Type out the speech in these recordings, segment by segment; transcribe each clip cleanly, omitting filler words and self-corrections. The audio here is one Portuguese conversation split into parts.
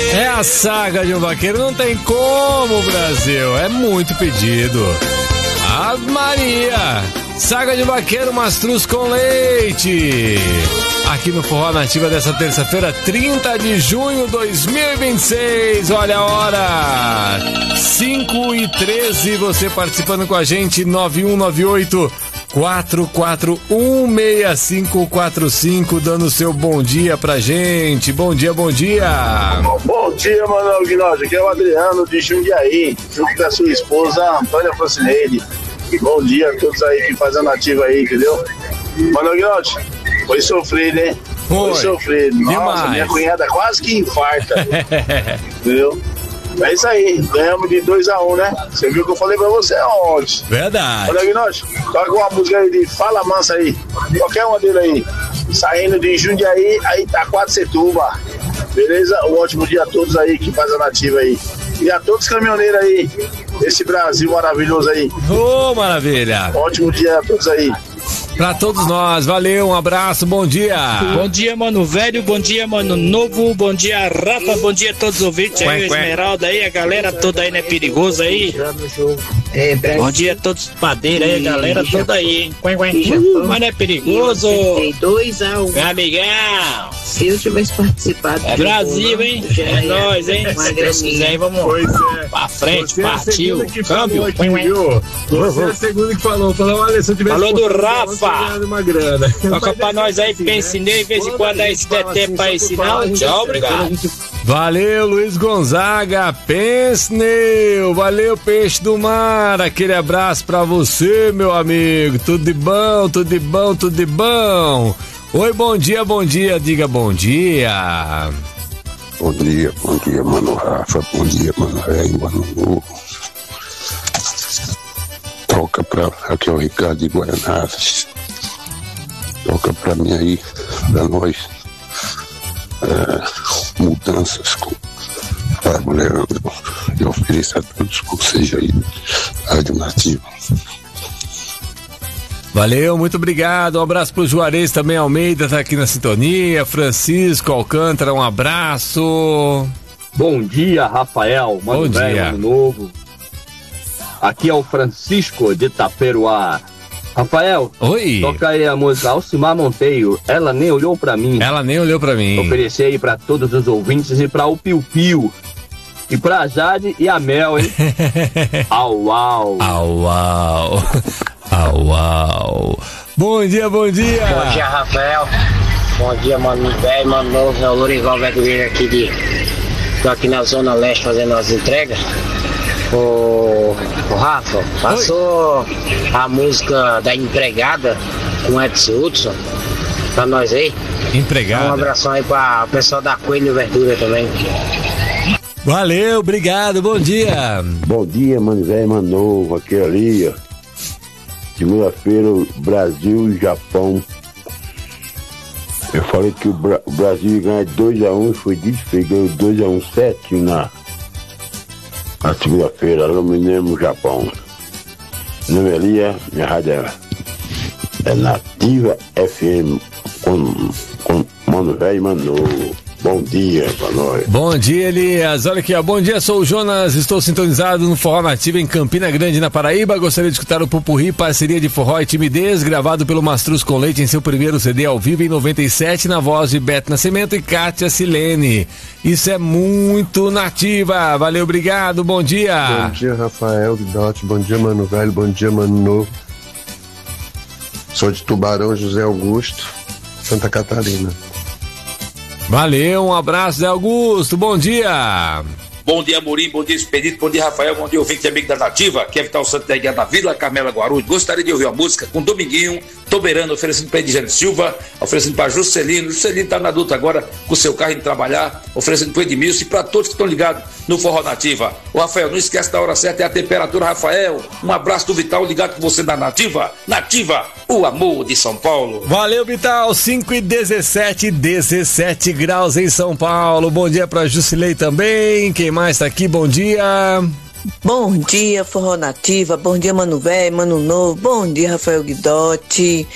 É a saga de um vaqueiro, não tem como, Brasil. É muito pedido. Ave Maria! Saga de vaqueiro, mastruz com leite. Aqui no Forró Nativa dessa terça-feira, 30 de junho de 2026. Olha a hora! 5h13, você participando com a gente, 9198-441-6545, dando seu bom dia pra gente. Bom dia, bom dia. Bom dia, Manuel Guilherme. Aqui é o Adriano de Jundiaí, junto com a sua esposa, Antônia Francinelli. Bom dia a todos aí que fazem a nativa aí, entendeu? Manuel Guilherme, foi sofrido, hein? Foi sofrido. Nossa, demais. Minha cunhada quase que infarta. Entendeu? É isso aí, ganhamos de 2-1, né? Você viu que eu falei pra você ontem. Verdade. Manuel Guilherme, toca uma música aí de Fala Mansa aí. Qualquer uma dele aí. Saindo de Jundiaí, aí tá Itaquaquecetuba. Beleza? Um ótimo dia a todos aí que fazem a nativa aí. E a todos os caminhoneiros aí, esse Brasil maravilhoso aí. Ô, maravilha! Ótimo dia a todos aí. Pra todos nós, valeu, um abraço, bom dia! Bom dia, mano velho, bom dia, mano novo, bom dia, Rafa, bom dia a todos os ouvintes aí, o Esmeralda aí, a galera toda aí, né, perigoso aí. Bom dia a todos os padeiros aí, a galera toda aí, hein. Mas não é perigoso. 2-1. Amigão. Se eu tivesse participado. É Brasil, hein? É nóis, hein? Se Deus quiser, aí vamos pra frente, partiu, câmbio. Você é a segunda que falou, olha, se eu tivesse... Falou do Rafa. Uma grana. Toca pra nós aí, porque ensinei, de vez em quando aí, se der tempo pra ensinar, tchau, obrigado. Valeu, Luiz Gonzaga, Pensneu, valeu, Peixe do Mar, aquele abraço pra você, meu amigo, tudo de bom, tudo de bom, tudo de bom. Oi, bom dia, diga bom dia. Bom dia, mano Rafa, bom dia, mano Velho, mano Novo. Toca pra, aqui é o Ricardo de Guaianazes, toca pra mim aí, pra nós, mudanças com Fábio Leandro, e ofereço a todos que seja aí, Rádio Nativa. Valeu, muito obrigado, um abraço pro Juarez também, Almeida tá aqui na sintonia, Francisco Alcântara, um abraço. Bom dia, Rafael, mano velho, mano novo. Aqui é o Francisco de Taperoá. Rafael, oi. Toca aí a música Alcimar Monteiro, Ela Nem Olhou Pra Mim. Ela nem olhou pra mim. Oferecer aí pra todos os ouvintes e pra o Piu Piu. E pra Jade e a Mel, hein? Au, au. Au, au. Au, au. Bom dia, bom dia. Bom dia, Rafael. Bom dia, mano velho, mano novo. É o Lorival Verdureiro aqui tô aqui na Zona Leste fazendo as entregas. O Rafa, passou a música da Empregada com Edson Hudson pra nós aí. Empregada. Um abração aí pra pessoal da Coelho Verdura também. Valeu, obrigado, bom dia. Bom dia, mano velho, mano novo, aqui ali, ó. Segunda-feira, Brasil e Japão. Eu falei que o Brasil ia ganhar 2-1, foi dito que ganhou 2-1 certinho na segunda-feira, lá no Mineiro, Japão. Meu nome é Elia, minha rádio é Nativa FM, com mano velho e mano novo. Bom dia pra nós. Bom dia, Elias. Olha aqui, ó. Bom dia, sou o Jonas. Estou sintonizado no Forró Nativa em Campina Grande, na Paraíba. Gostaria de escutar o Pupurri, parceria de forró e timidez, gravado pelo Mastruz com Leite em seu primeiro CD ao vivo em 97, na voz de Beto Nascimento e Kátia Silene. Isso é muito nativa. Valeu, obrigado. Bom dia. Bom dia, Rafael Guidotti. Bom dia, mano velho. Bom dia, mano novo. Sou de Tubarão, José Augusto, Santa Catarina. Valeu, um abraço, Zé Augusto, bom dia. Bom dia, Amorim, bom dia, Expedito, bom dia, Rafael, bom dia, ouvinte amigo da Nativa, aqui é Vital Santos da Guia da Vila Carmela Guarulhos. Gostaria de ouvir a música com Dominguinho, Toberano, oferecendo para Edjane Silva, oferecendo para Juscelino está na luta agora com o seu carro indo trabalhar, oferecendo para Edmilson e para todos que estão ligados no Forró Nativa. Ô Rafael, não esquece da hora certa, é a temperatura, Rafael, um abraço do Vital ligado com você na Nativa, Nativa, o amor de São Paulo. Valeu, Vital, 5h17, 17 graus em São Paulo. Bom dia para Jusilei também, quem mais tá aqui, bom dia. Bom dia, Forró Nativa, bom dia, mano velho, mano novo, bom dia, Rafael Guidotti.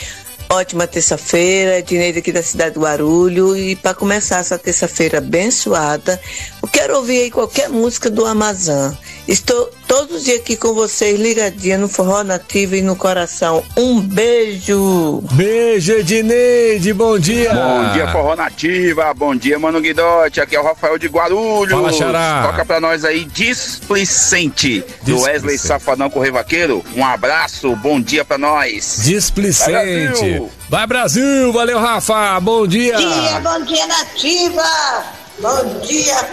Ótima terça-feira, Edneide aqui da cidade do Guarulhos. E para começar essa terça-feira abençoada, eu quero ouvir aí qualquer música do Amazon. Estou todos os dias aqui com vocês, ligadinha no Forró Nativo e no coração. Um beijo! Beijo, Edneide, bom dia! Bom dia, Forró Nativa, bom dia, Mano Guidotti, aqui é o Rafael de Guarulhos. Fala, Xará. Toca pra nós aí, Displicente, do Wesley Safadão Correio Vaqueiro. Um abraço, bom dia pra nós. Displicente. Vai, Brasil! Valeu, Rafa! Bom dia! Bom dia, Nativa! Bom dia!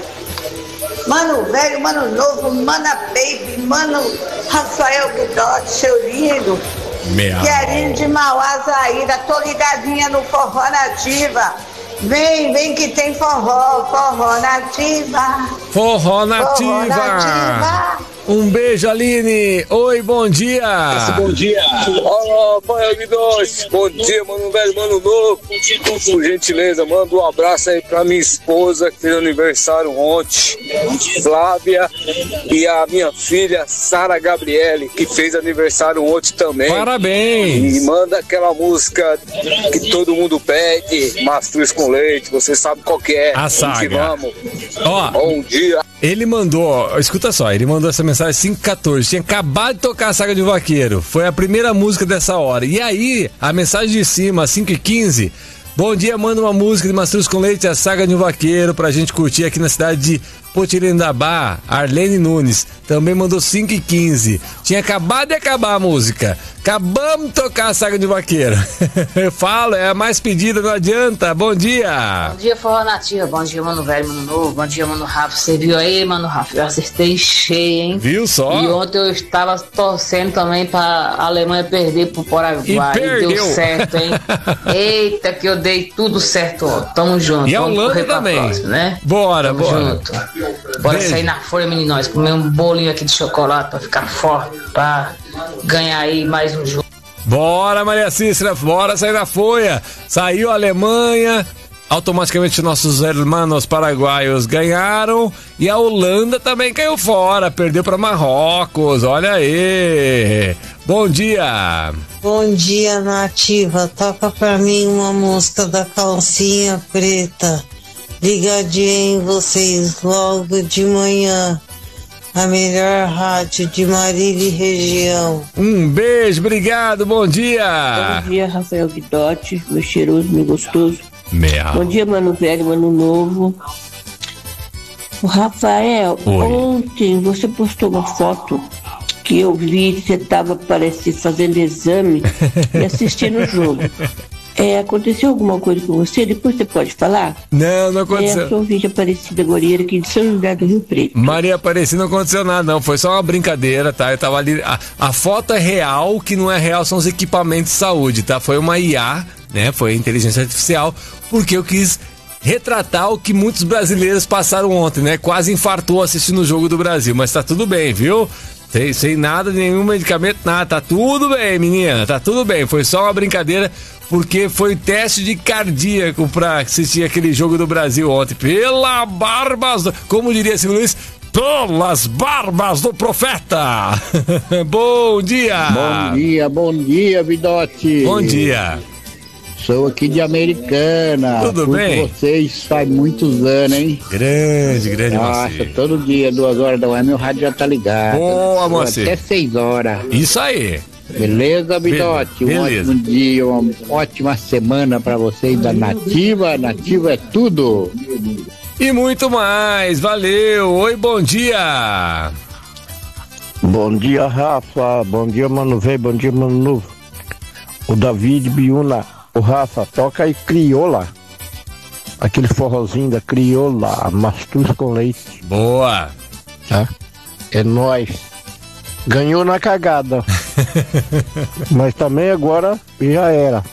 Mano velho, mano novo, mana baby, mano Rafael Guidotti, seu lindo. Querinho de Mauá, Zaíra, tô ligadinha no Forró Nativa. Vem que tem forró Nativa. Forró Nativa. Um beijo, Aline. Oi, bom dia. Bom dia. Olá, Rafael Guidotti. Bom dia, mano velho, mano novo. Por gentileza, manda um abraço aí pra minha esposa, que fez aniversário ontem, Flávia, e a minha filha, Sara Gabriele, que fez aniversário ontem também. Parabéns. E manda aquela música que todo mundo pede, Mastruz com Leite, você sabe qual que é. A saga. Vamos. Ó, bom dia. Ele mandou, escuta só, ele mandou essa mensagem 5h14, tinha acabado de tocar a Saga de Vaqueiro, foi a primeira música dessa hora. E aí, a mensagem de cima, 5h15, bom dia, manda uma música de Mastruz com Leite, a Saga de Vaqueiro, pra gente curtir aqui na cidade de Potirendabá. Arlene Nunes também mandou 5h15, tinha acabado de acabar a música, acabamos de tocar a Saga de Vaqueiro. Eu falo, é a mais pedida, não adianta. Bom dia. Bom dia, Forró Nativa, bom dia, mano velho, mano novo, bom dia, mano Rafa. Você viu aí, mano Rafa? Eu acertei cheio, hein? Viu só? E ontem eu estava torcendo também pra Alemanha perder pro Paraguai. E deu certo, hein? Eita, que eu dei tudo certo, ó. Tamo junto. E a Holanda também, próxima, né? Bora, Tamo bora junto. Bora sair na folha, meninóis, comer um bolinho aqui de chocolate pra ficar forte, pra ganhar aí mais um jogo. Bora, Maria Cícera, bora sair da folha. Saiu a Alemanha, automaticamente nossos irmãos paraguaios ganharam e a Holanda também caiu fora, perdeu para Marrocos. Olha aí. Bom dia. Bom dia, Nativa. Toca pra mim uma música da Calcinha Preta. Ligadinha em vocês logo de manhã. A melhor rádio de Marília e região. Um beijo, obrigado, bom dia. Bom dia, Rafael Guidotti, meu cheiroso, meu gostoso. Merda. Bom dia, mano velho, mano novo. O Rafael, ontem você postou uma foto que eu vi que você estava, parece, fazendo exame e assistindo o jogo. Aconteceu alguma coisa com você? Depois você pode falar? Não aconteceu. Eu sou Vídeo Aparecida Gorieira aqui de São José do Rio Preto. Maria Aparecida, não aconteceu nada, não. Foi só uma brincadeira, tá? Eu tava ali. A foto é real, o que não é real são os equipamentos de saúde, tá? Foi uma IA, né? Foi inteligência artificial, porque eu quis retratar o que muitos brasileiros passaram ontem, né? Quase infartou assistindo o jogo do Brasil, mas tá tudo bem, viu? Sem nada, nenhum medicamento, nada. Tá tudo bem, menina, tá tudo bem. Foi só uma brincadeira, porque foi teste de cardíaco pra assistir aquele jogo do Brasil ontem. Pela barbas, como diria Silvio Luiz, pelas barbas do profeta. Bom dia. Bom dia, Vidotti. Bom dia. Sou aqui de Americana. Tudo bem? Com vocês faz muitos anos, hein? Grande Nossa, Moacir. todo dia, 2 horas da manhã, meu rádio já tá ligado. Boa, Moacir. Até 6 horas. Isso aí. Beleza, Bidote? Beleza. Um ótimo dia, uma ótima semana pra vocês da Nativa. Nativa é tudo. E muito mais. Valeu. Oi, bom dia. Bom dia, Rafa. Bom dia, mano velho. Bom dia, mano novo. O David Biuna. O Rafa, toca aí Crioula. Aquele forrozinho da Crioula, Mastruz com Leite. Boa. Tá? É nóis. Ganhou na cagada. Mas também agora já era.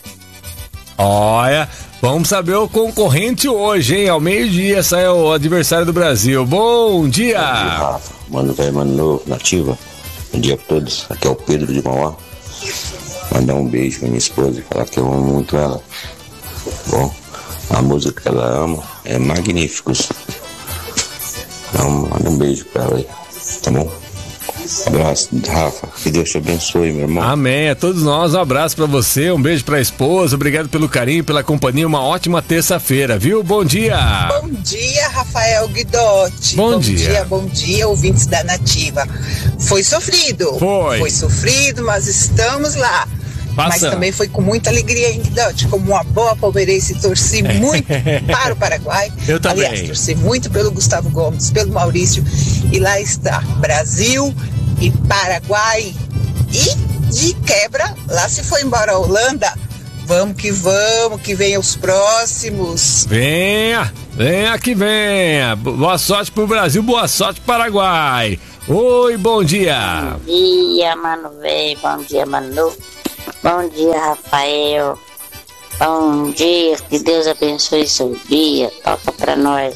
Olha, vamos saber o concorrente hoje, hein? Ao meio-dia sai o adversário do Brasil. Bom dia. Bom dia, Rafa. Mano velho, mano novo, Nativa. Bom dia a todos. Aqui é o Pedro de Mauá. Mandar um beijo pra minha esposa e falar que eu amo muito ela. Bom, a música que ela ama é Magníficos. Então, manda um beijo pra ela aí, tá bom? Abraço, Rafa. Que Deus te abençoe, meu irmão. Amém. A todos nós, um abraço pra você, um beijo pra esposa, obrigado pelo carinho, pela companhia, uma ótima terça-feira, viu? Bom dia. Bom dia, Rafael Guidotti. Bom dia. Bom dia, ouvintes da Nativa. Foi sofrido. Foi sofrido, mas estamos lá. Mas também foi com muita alegria, hein, Guidotti? Como uma boa palmeirense, torci muito para o Paraguai. Eu também. Aliás, torci muito pelo Gustavo Gomes, pelo Maurício. E lá está, Brasil e Paraguai. E de quebra, lá se foi embora a Holanda. Vamos, que venha os próximos. Venha que venha. Boa sorte pro Brasil, boa sorte pro Paraguai. Oi, bom dia. Bom dia, mano velho, bom dia, Manu. Bom dia, Rafael. Bom dia, que Deus abençoe seu dia. Toca pra nós.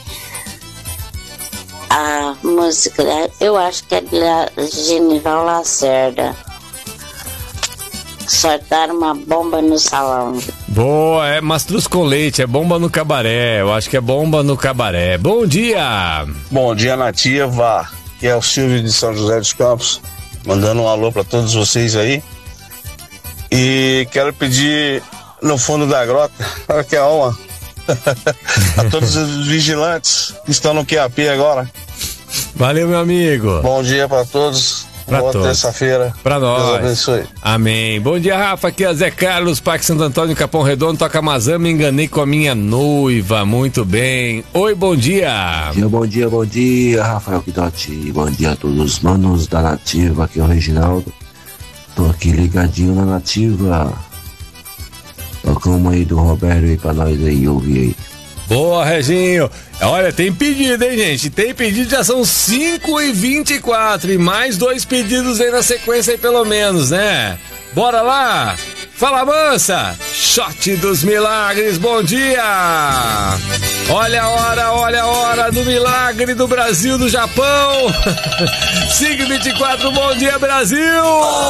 A música, eu acho que é de Genival Lacerda. Soltaram uma bomba no salão. Boa, é mastruz com leite, é bomba no cabaré. Eu acho que é bomba no cabaré. Bom dia. Bom dia, Nativa. Que é o Silvio de São José dos Campos. Mandando um alô pra todos vocês aí. E quero pedir no fundo da grota, que é uma, a todos os vigilantes que estão no QAP agora. Valeu, meu amigo. Bom dia para todos. Boa terça-feira. Pra nós. Deus abençoe. Amém. Bom dia, Rafa. Aqui é Zé Carlos, Parque Santo Antônio, Capão Redondo, Toca Amazã. Me enganei com a minha noiva. Muito bem. Oi, bom dia. Bom dia, Rafael Guidotti. Bom dia a todos os manos da Nativa. Aqui é o Reginaldo. Tô aqui ligadinho na Nativa. Tocamos aí do Roberto aí pra nós aí, ouvir aí. Boa, Reginho. Olha, tem pedido, hein, gente? Tem pedido, já são 5h24 e mais 2 pedidos aí na sequência aí, pelo menos, né? Bora lá! Fala, mansa! Shot dos Milagres, bom dia! Olha a hora do milagre do Brasil, do Japão! 5h24, bom dia, Brasil!